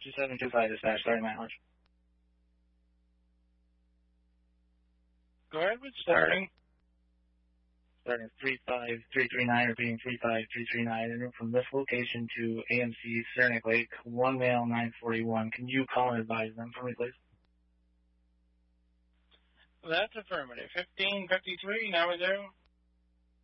2725 dispatch, starting mileage. Go ahead with starting. Starting 35339, repeating 35339, en route from this location to AMC Saranac Lake, 1 male 941. Can you call and advise them for me, please? That's affirmative. 1553, now 0.